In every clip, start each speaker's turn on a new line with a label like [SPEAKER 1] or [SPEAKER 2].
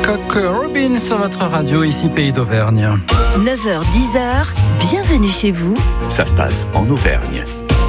[SPEAKER 1] Cock Robin sur votre radio, ici Pays d'Auvergne.
[SPEAKER 2] 9h-10h, bienvenue chez vous.
[SPEAKER 3] Ça se passe en Auvergne.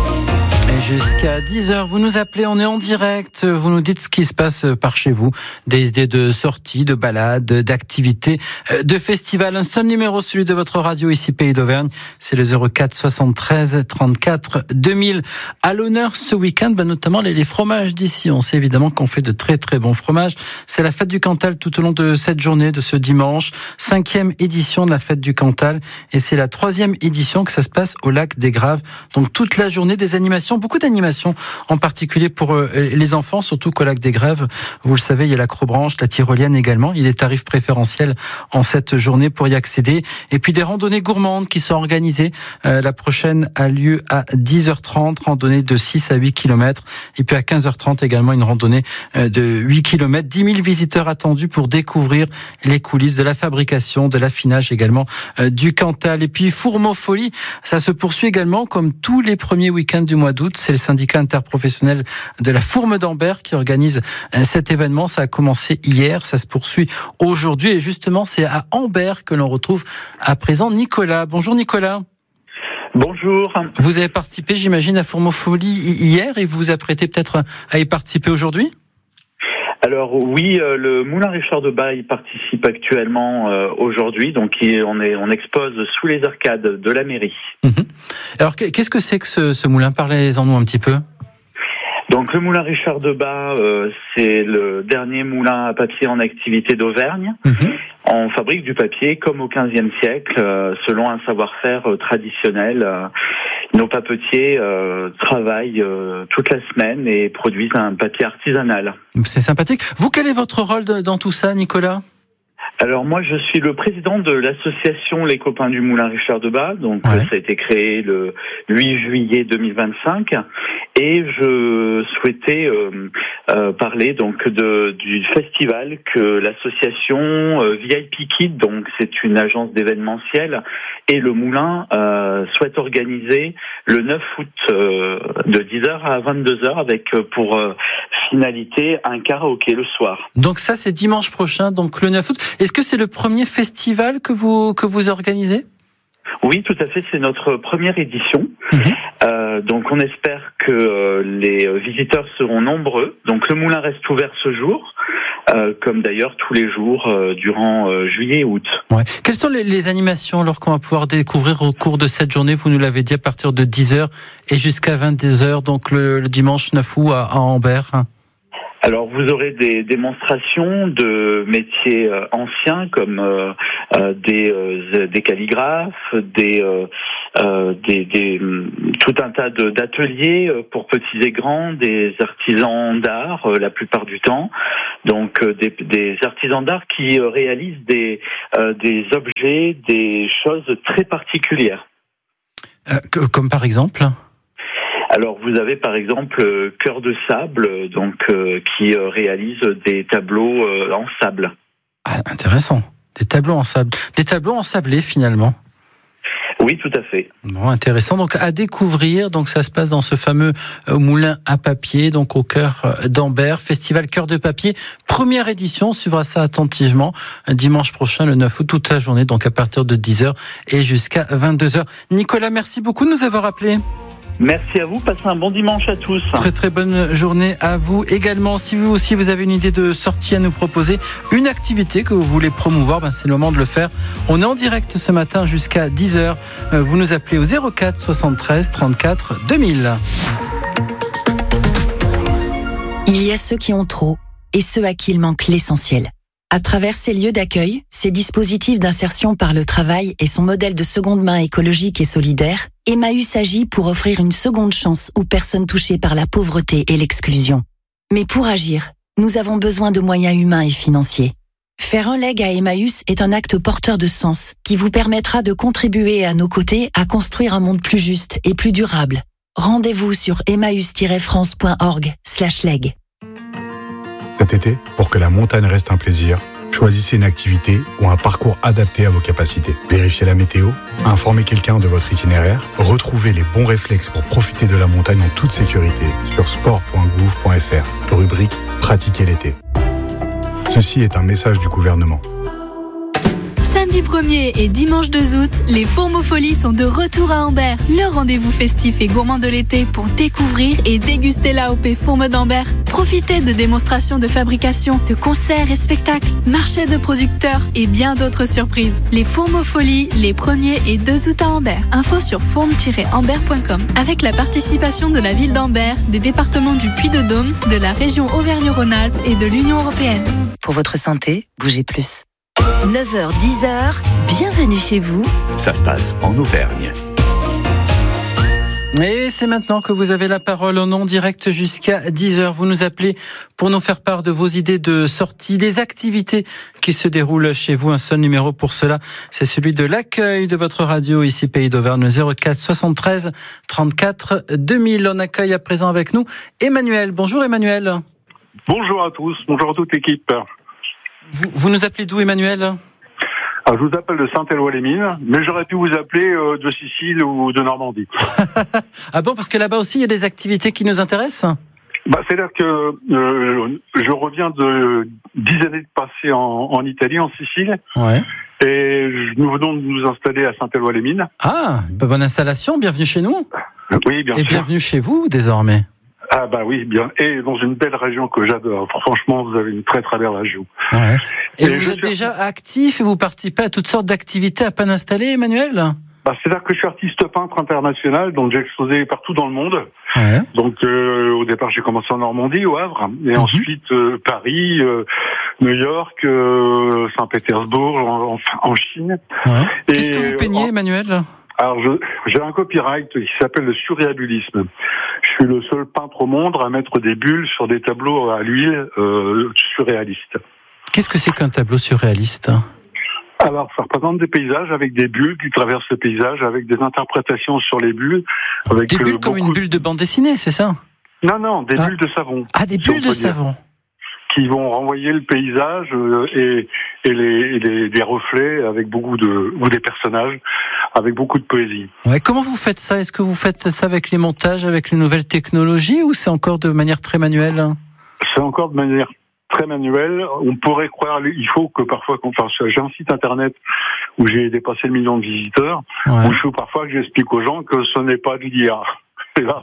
[SPEAKER 1] Et jusqu'à 10h, vous nous appelez, on est en direct, vous nous dites ce qui se passe par chez vous, des idées de sorties, de balades, d'activités, de festivals. Un seul numéro, celui de votre radio ici Pays d'Auvergne, c'est le 04 73 34 2000. À l'honneur ce week-end, notamment les fromages d'ici. On sait évidemment qu'on fait de très très bons fromages. C'est la fête du Cantal tout au long de cette journée, de ce dimanche. 5e édition de la fête du Cantal. Et c'est la 3e édition que ça se passe au lac des Graves. Donc toute la journée, des animations, beaucoup d'animations, en particulier pour les enfants, surtout qu'au lac des Graves, vous le savez, il y a l'acrobranche, la tyrolienne également. Il y a des tarifs préférentiels en cette journée pour y accéder. Et puis des randonnées gourmandes qui sont organisées. La prochaine a lieu à 10h30, randonnée de 6 à 8 km. Et puis à 15h30 également, une randonnée de 8 km. 10 000 visiteurs attendus pour découvrir les coulisses de la fabrication, de l'affinage également du Cantal. Et puis Fourmeaux-Folie, ça se poursuit également comme tous les premiers week-ends du mois d'août. C'est le syndicat interprofessionnel de la Fourme d'Ambert qui organise cet événement. Ça a commencé hier, ça se poursuit aujourd'hui. Et justement, c'est à Ambert que l'on retrouve à présent Nicolas. Bonjour Nicolas.
[SPEAKER 4] Bonjour.
[SPEAKER 1] Vous avez participé, j'imagine, à Fourmeaux-Folie hier et vous vous apprêtez peut-être à y participer aujourd'hui ?
[SPEAKER 4] Alors oui, le Moulin Richard de Baille participe actuellement aujourd'hui, donc on expose sous les arcades de la mairie.
[SPEAKER 1] Alors qu'est-ce que c'est que ce moulin ? Parlez-en-nous un petit peu.
[SPEAKER 4] Donc le Moulin Richard de Baille, c'est le dernier moulin à papier en activité d'Auvergne. On fabrique du papier comme au XVe siècle, selon un savoir-faire traditionnel. Nos papetiers travaillent toute la semaine et produisent un papier artisanal.
[SPEAKER 1] C'est sympathique. Vous, quel est votre rôle dans tout ça, Nicolas ?
[SPEAKER 4] Alors moi, je suis le président de l'association Les Copains du Moulin Richard de Baille. Donc ça a été créé le 8 juillet 2025. Et je souhaitais parler donc du festival que l'association VIP Kid, donc c'est une agence d'événementiel, et le Moulin souhaite organiser le 9 août de 10h à 22h avec pour finalité un karaoké le soir.
[SPEAKER 1] Donc ça c'est dimanche prochain, donc le 9 août. Est-ce que c'est le premier festival que vous organisez ?
[SPEAKER 4] Oui, tout à fait, c'est notre première édition. Donc on espère que les visiteurs seront nombreux. Donc le moulin reste ouvert ce jour, comme d'ailleurs tous les jours durant juillet et août. Ouais. Quelles sont les animations alors qu'on va pouvoir découvrir au cours de cette journée ? Vous nous l'avez dit, à partir de 10h et jusqu'à 22h, donc le dimanche 9 août à Ambert. Alors vous aurez des démonstrations de métiers anciens comme des calligraphes, tout un tas d'ateliers pour petits et grands, des artisans d'art la plupart du temps. Donc des artisans d'art qui réalisent des objets, des choses très particulières.
[SPEAKER 1] Comme par exemple ?
[SPEAKER 4] Alors vous avez par exemple Cœur de Sable, donc qui réalise des tableaux en sable.
[SPEAKER 1] Ah, intéressant. Des tableaux en sable, des tableaux ensablés finalement.
[SPEAKER 4] Oui, tout à fait.
[SPEAKER 1] Bon, intéressant. Donc à découvrir. Donc ça se passe dans ce fameux moulin à papier, donc au cœur d'Ambert, festival Cœur de Papier, première édition. On suivra ça attentivement dimanche prochain, le 9 août, toute la journée, donc à partir de 10h et jusqu'à 22h. Nicolas, merci beaucoup de nous avoir appelés.
[SPEAKER 4] Merci à vous, passez un bon dimanche à tous.
[SPEAKER 1] Très très bonne journée à vous également. Si vous aussi vous avez une idée de sortie à nous proposer, une activité que vous voulez promouvoir, c'est le moment de le faire. On est en direct ce matin jusqu'à 10h. Vous nous appelez au 04 73 34 2000.
[SPEAKER 2] Il y a ceux qui ont trop et ceux à qui il manque l'essentiel. À travers ces lieux d'accueil, ces dispositifs d'insertion par le travail et son modèle de seconde main écologique et solidaire, Emmaüs agit pour offrir une seconde chance aux personnes touchées par la pauvreté et l'exclusion. Mais pour agir, nous avons besoin de moyens humains et financiers. Faire un leg à Emmaüs est un acte porteur de sens qui vous permettra de contribuer à nos côtés à construire un monde plus juste et plus durable. Rendez-vous sur emmaüs-france.org/leg.
[SPEAKER 5] Cet été, pour que la montagne reste un plaisir, choisissez une activité ou un parcours adapté à vos capacités. Vérifiez la météo, informez quelqu'un de votre itinéraire, retrouvez les bons réflexes pour profiter de la montagne en toute sécurité sur sport.gouv.fr. Rubrique « Pratiquer l'été ». Ceci est un message du gouvernement.
[SPEAKER 6] Samedi 1er et dimanche 2 août, les Fourmofolies sont de retour à Ambert. Le rendez-vous festif et gourmand de l'été pour découvrir et déguster l'AOP Fourme d'Ambert. Profitez de démonstrations de fabrication, de concerts et spectacles, marchés de producteurs et bien d'autres surprises. Les Fourmofolies, les 1er et 2 août à Ambert. Info sur fourme-ambert.com. Avec la participation de la ville d'Ambert, des départements du Puy-de-Dôme, de la région Auvergne-Rhône-Alpes et de l'Union européenne.
[SPEAKER 2] Pour votre santé, bougez plus. 9h, 10h, bienvenue chez vous.
[SPEAKER 3] Ça se passe en Auvergne.
[SPEAKER 1] Et c'est maintenant que vous avez la parole en non direct jusqu'à 10h. Vous nous appelez pour nous faire part de vos idées de sortie, des activités qui se déroulent chez vous. Un seul numéro pour cela, c'est celui de l'accueil de votre radio ici Pays d'Auvergne, 04 73 34 2000. On accueille à présent avec nous Emmanuel. Bonjour Emmanuel.
[SPEAKER 7] Bonjour à tous, bonjour à toute l'équipe.
[SPEAKER 1] Vous nous appelez d'où Emmanuel ?
[SPEAKER 7] Alors, je vous appelle de Saint-Éloi-les-Mines, mais j'aurais pu vous appeler de Sicile ou de Normandie.
[SPEAKER 1] Ah bon, parce que là-bas aussi, il y a des activités qui nous intéressent ?
[SPEAKER 7] C'est-à-dire que je reviens de 10 années de passé en Italie, en Sicile,
[SPEAKER 1] ouais.
[SPEAKER 7] Et nous venons de nous installer à Saint-Éloi-les-Mines.
[SPEAKER 1] Ah, bonne installation, bienvenue chez nous.
[SPEAKER 7] Oui, bien sûr.
[SPEAKER 1] Et bienvenue chez vous, désormais.
[SPEAKER 7] Ah oui, bien. Et dans une belle région que j'adore. Franchement, vous avez une très très belle région.
[SPEAKER 1] Ouais. Et vous êtes déjà actif et vous participez à toutes sortes d'activités à peine installées, Emmanuel ?
[SPEAKER 7] C'est-à-dire que je suis artiste peintre international, donc j'ai exposé partout dans le monde.
[SPEAKER 1] Ouais.
[SPEAKER 7] Donc au départ, j'ai commencé en Normandie, au Havre, et ensuite Paris, New York, Saint-Pétersbourg, en Chine.
[SPEAKER 1] Ouais.
[SPEAKER 7] Et
[SPEAKER 1] qu'est-ce que vous peignez, Emmanuel ?
[SPEAKER 7] Alors, j'ai un copyright qui s'appelle le surréalisme. Je suis le seul peintre au monde à mettre des bulles sur des tableaux à l'huile surréalistes.
[SPEAKER 1] Qu'est-ce que c'est qu'un tableau surréaliste ?
[SPEAKER 7] Alors, ça représente des paysages avec des bulles qui traversent le paysage, avec des interprétations sur les bulles. Avec
[SPEAKER 1] des bulles comme une bulle de bande dessinée, c'est ça ?
[SPEAKER 7] Non, des bulles de savon.
[SPEAKER 1] Ah, des bulles de savon.
[SPEAKER 7] Qui vont renvoyer le paysage et des reflets avec ou des personnages avec beaucoup de poésie.
[SPEAKER 1] Ouais, comment vous faites ça ? Est-ce que vous faites ça avec les montages, avec les nouvelles technologies, ou c'est encore de manière très manuelle ?
[SPEAKER 7] C'est encore de manière très manuelle. On pourrait croire, il faut que parfois, j'ai un site internet où j'ai dépassé le million de visiteurs,
[SPEAKER 1] ouais.
[SPEAKER 7] Où il faut parfois que j'explique aux gens que ce n'est pas de l'IA. C'est là.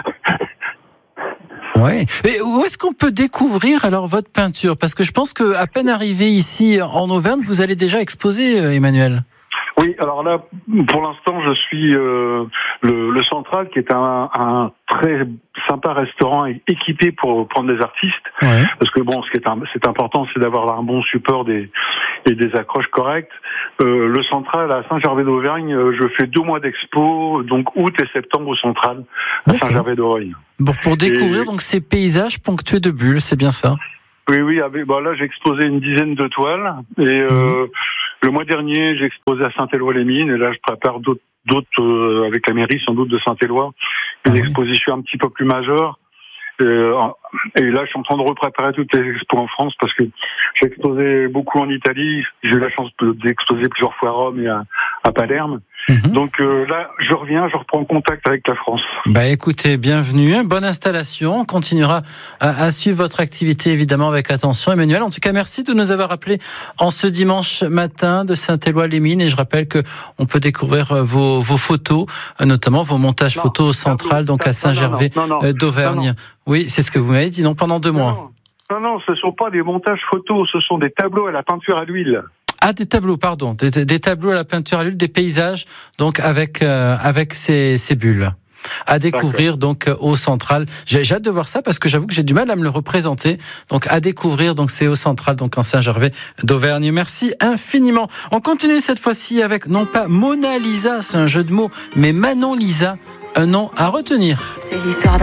[SPEAKER 1] Ouais. Et où est-ce qu'on peut découvrir alors votre peinture ? Parce que je pense que à peine arrivé ici en Auvergne, vous allez déjà exposer, Emmanuel.
[SPEAKER 7] Oui, alors là, pour l'instant, je suis le Central, qui est un très sympa restaurant équipé pour prendre des artistes.
[SPEAKER 1] Ouais.
[SPEAKER 7] Parce que bon, c'est important, c'est d'avoir un bon support et des accroches correctes. Le Central à Saint-Gervais-d'Auvergne, je fais 2 mois d'expo, donc août et septembre au Central à Saint-Gervais-d'Auvergne.
[SPEAKER 1] Bon, pour découvrir donc ces paysages ponctués de bulles, c'est bien ça ?
[SPEAKER 7] Oui. Là, j'ai exposé une dizaine de toiles et le mois dernier, j'ai exposé à Saint-Éloi-les-Mines et là, je prépare d'autres avec la mairie, sans doute de Saint-Éloi, une exposition un petit peu plus majeure. Et là, je suis en train de repréparer toutes les expos en France parce que j'ai exposé beaucoup en Italie. J'ai eu la chance d'exposer plusieurs fois à Rome et à Palerme. Donc là, je reprends contact avec la France.
[SPEAKER 1] Écoutez, bienvenue, bonne installation. On continuera à suivre votre activité évidemment avec attention, Emmanuel. En tout cas, merci de nous avoir appelés en ce dimanche matin de Saint-Éloi-les-Mines. Et je rappelle que on peut découvrir vos photos, notamment vos montages photos au Central, donc à Saint-Gervais d'Auvergne. Oui, c'est ce que vous m'avez dit, non, pendant 2 mois.
[SPEAKER 7] Non, ce ne sont pas des montages photos, ce sont des tableaux à la peinture à l'huile.
[SPEAKER 1] Ah, des tableaux, pardon, des tableaux à la peinture à l'huile, des paysages, donc avec ces bulles. À découvrir donc au Central. J'ai hâte de voir ça parce que j'avoue que j'ai du mal à me le représenter. Donc à découvrir, donc c'est au Central, donc en Saint-Gervais d'Auvergne. Merci infiniment. On continue cette fois-ci avec non pas Mona Lisa, c'est un jeu de mots, mais Manon Lisa, un nom à retenir.
[SPEAKER 2] C'est l'histoire